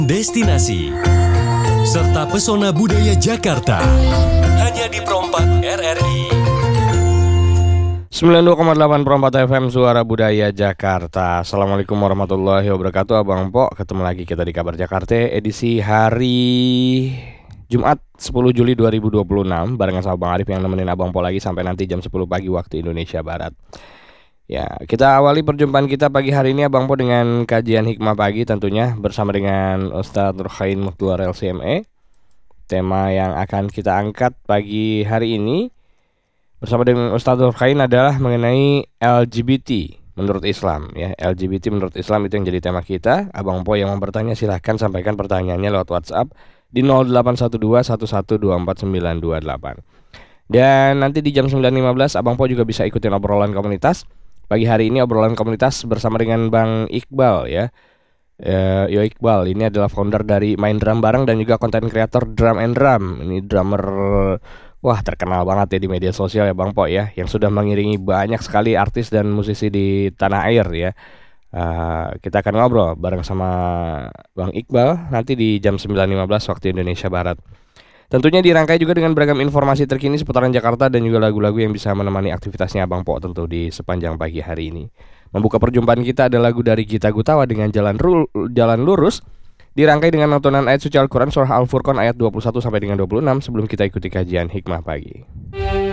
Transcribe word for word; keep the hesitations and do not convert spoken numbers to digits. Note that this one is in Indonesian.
Destinasi serta pesona budaya Jakarta hanya di Perompak R R I sembilan puluh dua koma delapan Perompak F M Suara Budaya Jakarta. Assalamualaikum warahmatullahi wabarakatuh. Abang Po, ketemu lagi kita di Kabar Jakarta edisi hari Jumat sepuluh Juli dua ribu dua puluh enam barengan sama Bang Arif yang nemenin Abang Po lagi sampai nanti jam sepuluh pagi waktu Indonesia Barat. Ya, kita awali perjumpaan kita pagi hari ini Abang Po dengan kajian hikmah pagi tentunya bersama dengan Ustadz Nurkhain Mukhtuar L C M E. Tema yang akan kita angkat pagi hari ini bersama dengan Ustadz Nurkhain adalah mengenai L G B T menurut Islam ya. L G B T menurut Islam itu yang jadi tema kita. Abang Po yang mau bertanya silahkan sampaikan pertanyaannya lewat WhatsApp di nol delapan satu dua satu satu dua empat sembilan dua delapan. Dan nanti di jam sembilan lima belas Abang Po juga bisa ikutin obrolan komunitas. Pagi hari ini obrolan komunitas bersama dengan Bang Iqbal ya. Uh, Yo Iqbal ini adalah founder dari Main Drum Bareng dan juga konten kreator Drum and Drum. Ini drummer wah terkenal banget ya di media sosial ya Bang Po ya, yang sudah mengiringi banyak sekali artis dan musisi di tanah air ya. Uh, kita akan ngobrol bareng sama Bang Iqbal nanti di jam sembilan lima belas waktu Indonesia Barat. Tentunya dirangkai juga dengan beragam informasi terkini seputaran Jakarta dan juga lagu-lagu yang bisa menemani aktivitasnya Abang Po tentu di sepanjang pagi hari ini. Membuka perjumpaan kita ada lagu dari Gita Gutawa dengan Jalan Rul, Jalan Lurus. Dirangkai dengan nontonan ayat suci Al-Quran surah Al-Furqan ayat dua puluh satu sampai dengan dua puluh enam sebelum kita ikuti kajian hikmah pagi.